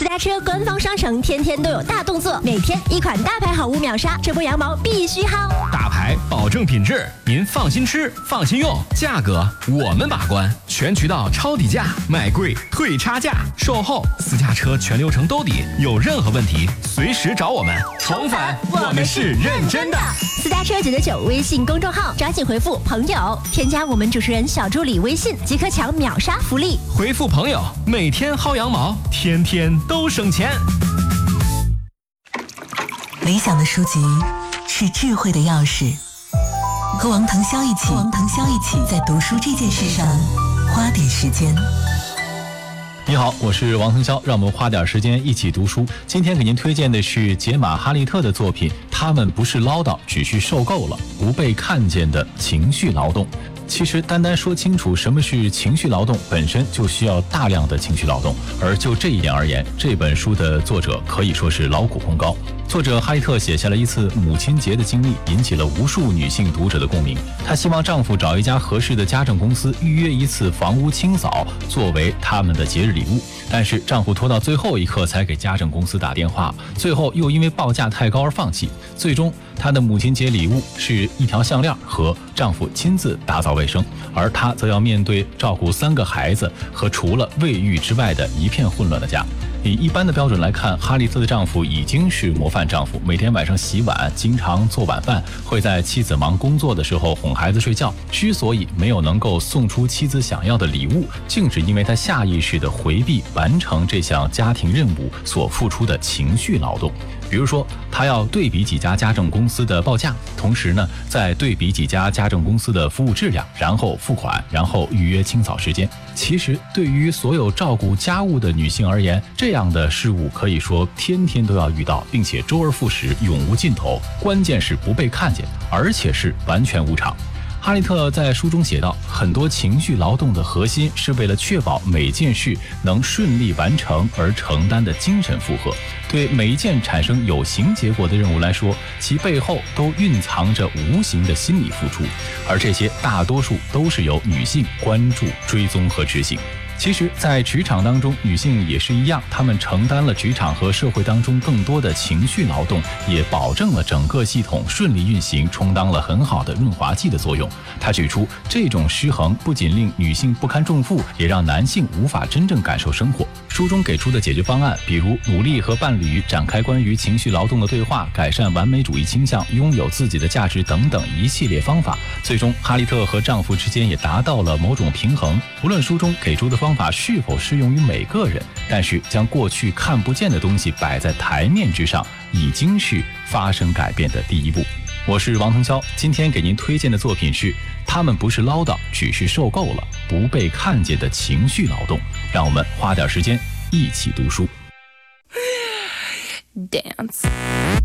私家车官方商城天天都有大动作，每天一款大牌好物秒杀，这波羊毛必须薅。 大牌保证品质，您放心吃，放心用，价格我们把关，全渠道抄底价，卖贵退差价，售后私家车全流程兜底，有任何问题随时找我们。重返，我们是认真的。 私家车999微信公众号，抓紧回复朋友，添加我们主持人小助理微信，即可抢秒杀福利。 回复朋友，每天薅羊毛，天天都省钱。 理想的书籍是智慧的钥匙，和王腾霄一起在读书这件事上花点时间。 你好，我是王腾霄，让我们花点时间一起读书。今天给您推荐的是杰玛·哈利特的作品《他们不是唠叨，只是受够了，不被看见的情绪劳动》。其实单单说清楚什么是情绪劳动，本身就需要大量的情绪劳动。而就这一点而言，这本书的作者可以说是劳苦功高。作者哈利特写下了一次母亲节的经历，引起了无数女性读者的共鸣。她希望丈夫找一家合适的家政公司预约一次房屋清扫，作为他们的节日礼物。但是丈夫拖到最后一刻才给家政公司打电话，最后又因为报价太高而放弃。最终她的母亲节礼物是一条项链和丈夫亲自打扫卫生，而她则要面对照顾3个孩子和除了卫浴之外的一片混乱的家。以一般的标准来看，哈利特的丈夫已经是模范丈夫，每天晚上洗碗，经常做晚饭，会在妻子忙工作的时候哄孩子睡觉。之所以没有能够送出妻子想要的礼物，竟是因为他下意识地回避完成这项家庭任务所付出的情绪劳动。比如说，他要对比几家家政公司的报价，同时呢，再对比几家家政公司的服务质量，然后付款，然后预约清扫时间。其实，对于所有照顾家务的女性而言，这样的事物可以说天天都要遇到，并且周而复始，永无尽头。关键是不被看见，而且是完全无偿。哈利特在书中写道，很多情绪劳动的核心是为了确保每件事能顺利完成而承担的精神负荷。对每一件产生有形结果的任务来说，其背后都蕴藏着无形的心理付出，而这些大多数都是由女性关注、追踪和执行。其实在职场当中，女性也是一样，她们承担了职场和社会当中更多的情绪劳动，也保证了整个系统顺利运行，充当了很好的润滑剂的作用。他指出，这种失衡不仅令女性不堪重负，也让男性无法真正感受生活。书中给出的解决方案，比如努力和伴侣展开关于情绪劳动的对话，改善完美主义倾向，拥有自己的价值等等一系列方法。最终，哈利特和丈夫之间也达到了某种平衡。无论书中给出的方法是否适用于每个人，但是将过去看不见的东西摆在台面之上，已经是发生改变的第一步。我是王腾霄，今天给您推荐的作品是《他们不是唠叨，只是受够了，不被看见的情绪劳动》。让我们花点时间一起读书。 Dance